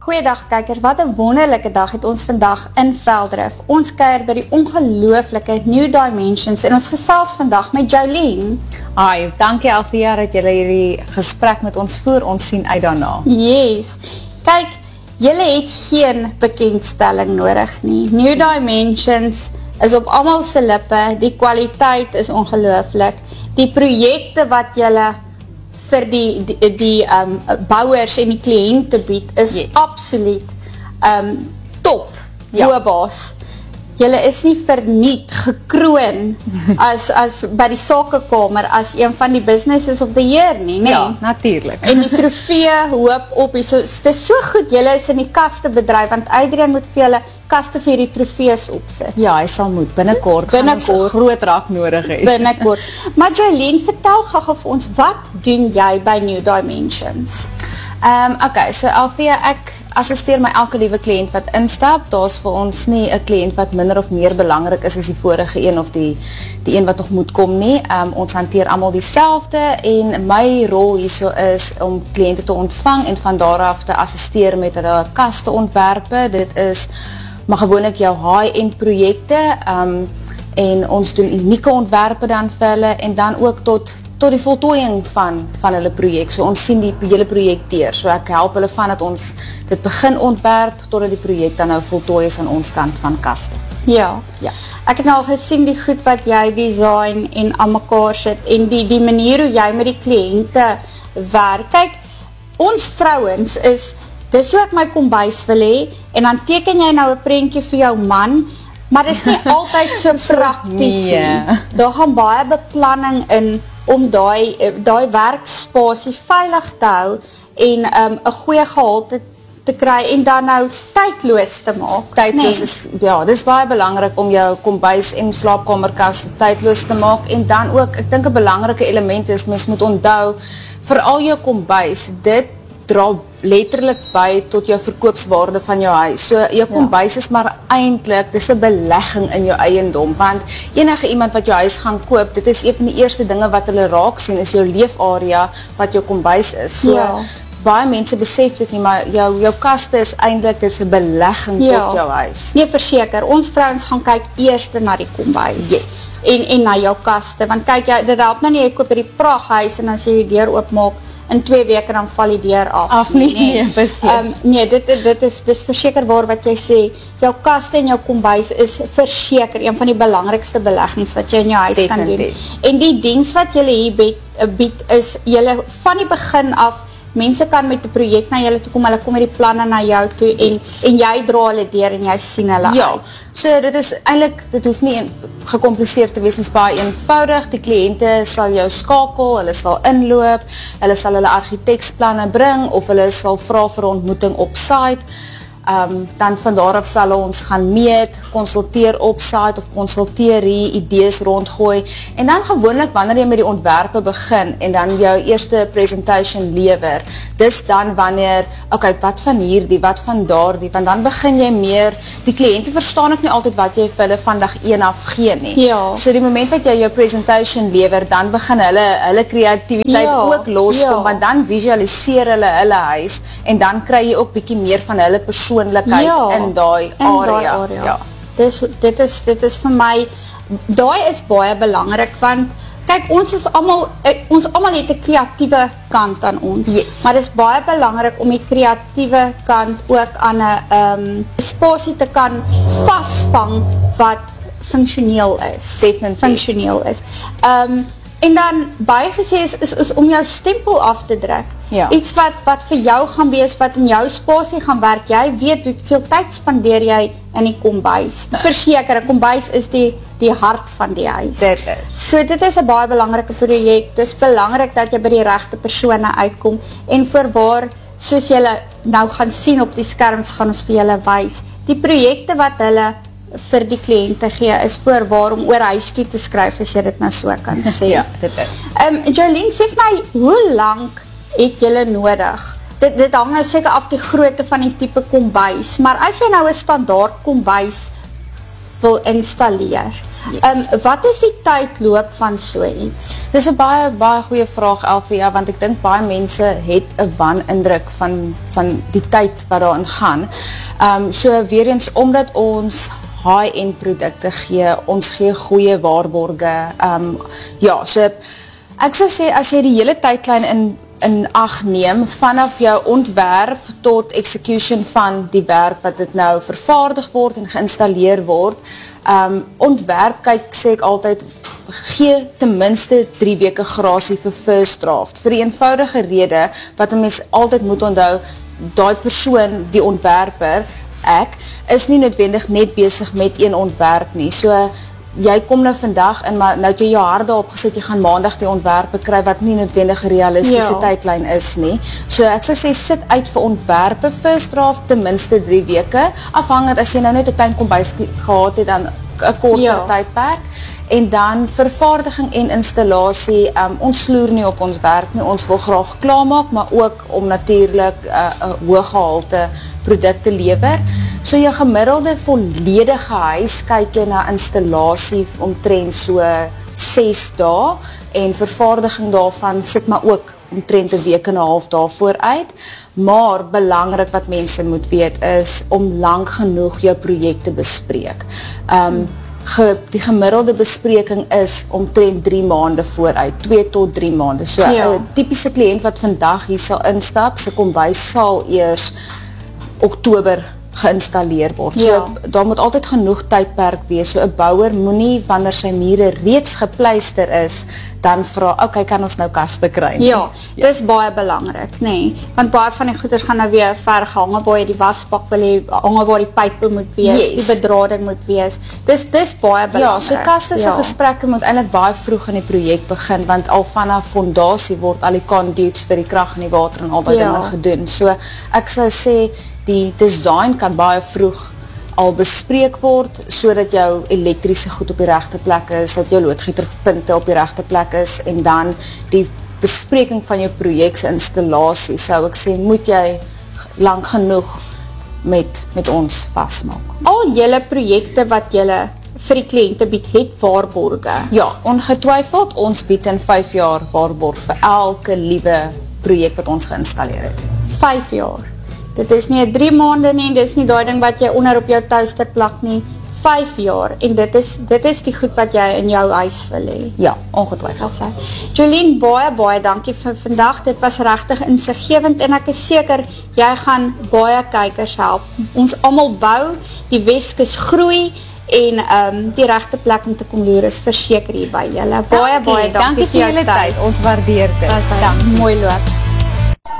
Goeiedag kijker, wat 'n wonderlike dag het ons vandag in Veldrif. Ons kuier by die ongelooflike New Dimensions en ons gesels vandag met Jolien. Hi, dankie Althea dat julle hierdie gesprek met ons voer, ons sien uit daarna. Yes, kyk, julle het geen bekendstelling nodig nie. New Dimensions is op almal se lippe, die kwaliteit is ongelooflik, die projekte wat julle vir die bouwers en die kliënte bied is absoluut top, boebaas. Julle is nie verniet gekroon as by die sakekamer as een van die businesses of the year nie, nee? Ja, natuurlijk. En die trofee hoop op, het is so goed, julle is in die kaste bedryf, want Adrian moet vir julle kaste vir die trofees opsit. Ja, hy sal moet, binnenkort gaan ons groot raak nodig hê. Binnenkort. Maar Jolien, vertel gou vir ons, wat doen jy by New Dimensions? Okay, so Althea, ek assisteer my elke liewe kliënt wat instap, daar is vir ons nie 'n kliënt wat minder of meer belangrik is as die vorige een of die een wat nog moet kom nie. Ons hanteer almal dieselfde en my rol hierso is om kliënte te ontvang en van daar af te assisteer met hulle kaste ontwerpe. Dit is maar gewoonlik jou high-end projekte en ons doen unieke ontwerpe dan vir hulle en dan ook tot die voltooiing van hulle projek. So ons sien die hele projek deur. So ek help hulle van dat ons dit begin ontwerp totdat die projek dan nou voltooi is aan ons kant van kaste. Ja. Ek het nou al gesien die goed wat jy design en aan mekaar sit en die manier hoe jy met die kliënte werk. Kyk, ons vrouens is, dis hoe ek my kombuis wil hê en dan teken jy nou 'n prentjie vir jou man, maar dis nie altyd so prakties nie. Daar gaan baie beplanning in om daai werkspasie veilig te hou en 'n goeie gehalte te kry en dan nou tydloos te maak. Tydloos is, ja, dit is baie belangrik om jou kombuis en slaapkamerkas tydloos te maak en dan ook, ek dink 'n belangrike element is, mens moet onthou, veral jou kombuis, dit dra letterlik by tot jou verkoopswaarde van jou huis. So jou kombuis is maar eintlik, dis 'n belegging in jou eiendom, want enige iemand wat jou huis gaan koop, dit is een van die eerste dinge wat hulle raak sien, is jou leefarea wat jou kombuis is. So baie mense besef dit nie, maar jou kaste is eintlik, dit is 'n belegging tot jou huis. Nee, verseker, ons vrouens gaan kyk eers na die kombuis. En na jou kaste, want kyk, dit help nou nie, jy koop hierdie prachthuis en as jy die deur oopmaak, in 2 weke dan val die deur af. Nee, precies. Nee, dit is verseker waar wat jy sê, jou kaste en jou kombuis is verseker een van die belangrikste beleggings wat jy in jou huis kan doen. En die diens wat jy hier bied is, jy van die begin af, mense kan met die projek na julle toe kom, hulle kom met die planne na jou toe en jy dra hulle deur en jy sien hulle uit. So dit is eintlik, dit hoef nie gecompliseerd te wees, dit is baie eenvoudig, die kliënte sal jou skakel, hulle sal inloop, hulle sal hulle architektsplanne bring, of hulle sal vra vir ontmoeting op site, dan van daaraf sal ons gaan meet, consulteer op site of consulteer hier, idees rondgooi en dan gewoonlik wanneer jy met die ontwerpe begin en dan jou eerste presentation lewer, dis dan wanneer, okay, wat van hierdie, wat van daardie, want dan begin jy meer, die kliënte verstaan ook nie altyd wat jy vir hulle van dag 1 af gee nie. So die moment wat jy jou presentation lewer, dan begin hulle kreativiteit ook loskom, want dan visualiseer hulle huis en dan kry jy ook bietjie meer van hulle persoonlikheid in daai area. Dit is vir my, daai is baie belangrik, want kyk, ons almal het 'n kreatiewe kant aan ons, maar dit is baie belangrik om die kreatiewe kant ook aan 'n spasie te kan vasvang wat funksioneel is. Funksioneel is. En dan baie gesê is om jou stempel af te druk. Iets wat vir jou gaan wees, wat in jou spasie gaan werk. Jy weet hoeveel tyd spandeer jy in die kombuis. Verseker, kombuis is die hart van die huis. Dit is. So dit is 'n baie belangrike projek. Dit is belangrik dat jy by die regte persone uitkom en voorwaar, soos julle nou gaan sien op die skerms, gaan ons vir julle wys. Die projekte wat hulle vir die kliënte gee, is voorwaar om oor huis toe te skryf, as jy dit nou so kan sê. Ja, dit is. Jolien, sê vir my, hoe lang het julle nodig? Dit hang nou seker af die grootte van die tipe kombuis, maar as jy nou 'n standaard kombuis wil installeer, Yes. Wat is die tydloop van so iets? Dis 'n baie goeie vraag, Althea, want ek dink baie mense het 'n wanindruk van die tyd wat daarin gaan. So weer eens, omdat ons high-end produkte gee, ons gee goeie waarborge. So ek sou sê, as jy die hele tydlyn in ag neem, vanaf jou ontwerp tot execution van die werk wat dit nou vervaardig word en geïnstalleer word, ontwerp, sê ek altyd, gee ten minste 3 weke grasie vir first draft, vir die eenvoudige rede, wat een mens altyd moet onthou, daai persoon, die ontwerper, ek, is nie noodwendig net besig met een ontwerp nie, so jy kom nou vandag in, maar nou het jy jou harde opgesit, jy gaan maandag die ontwerpe kry, wat nie noodwendig een realistische tydlyn is nie. So ek sou sê, sit uit vir ontwerpe first draft, ten minste 3 weke, afhangend as jy nou net 'n klein kombuis gehad het, dan 'n korter tydperk, en dan vervaardiging en installasie, ons sloer nie op ons werk nie, ons wil graag klaarmaak, maar ook om natuurlijk hooggehalte produkte lewer. So jou gemiddelde volledige huis, kyk jy na installasie omtrent so 6 dae, en vervaardiging daarvan sit maar ook omtrent 1 week en 'n half daarvoor uit, maar belangrik wat mense moet weet is, om lang genoeg jou projek te bespreek. Die gemiddelde bespreking is omtrent 3 maande vooruit, 2 tot 3 maande. So, een typische kliënt wat vandag hier sal instap, sy kombuis sal eers Oktober geïnstalleer word. So, daar moet altyd genoeg tydperk wees. So, 'n bouer moenie, wanneer sy mure reeds gepleister is, dan vra, okay, kan ons nou kaste kry? Dis baie belangrik, nee. Want baie van die goeders gaan nou weer verg hange, waar jy die wasbak wil hê, hange waar die pype moet wees, die bedrading moet wees. Dis baie belangrik. So kaste se gesprekke moet eintlik baie vroeg in die projek begin, want al vanaf fondasie word al die conduits vir die krag en die water en al die dinge gedoen. So, ek sou sê, die design kan baie vroeg al bespreek word, so dat jou elektrische goed op die regte plek is, dat jou loodgieterpunte op die regte plek is, en dan die bespreking van jou projekse installasie, sou ek sê, moet jy lang genoeg met ons vastmaak. Al julle projekte wat julle vir die kliënte bied, het waarborge? Ja, ongetwyfeld, ons bied in 5 jaar waarborg vir elke liewe projek wat ons geïnstalleer het. 5 jaar? Dit is nie 3 maande nie, dit is nie die ding wat jy onder op jou toaster plak nie, 5 jaar, en dit is die goed wat jy in jou huis wil hê. Ja, ongetwyfeld. Jolien, baie dankie vir vandag, dit was regtig insiggewend, en ek is seker, jy gaan baie kykers help. Ons almal bou, die Weskus groei, en die regte plek om te kom loer is verseker hier by julle. Baie dankie vir jou tyd. Ons waardeer dit. Mooi loop.